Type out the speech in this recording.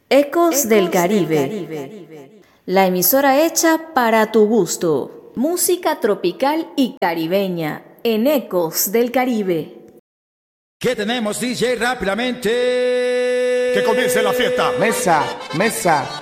Ecos del Caribe. La emisora hecha para tu gusto. Música tropical y caribeña en Ecos del Caribe. ¿Qué tenemos, DJ? Rápidamente. Que comience la fiesta. Mesa, mesa.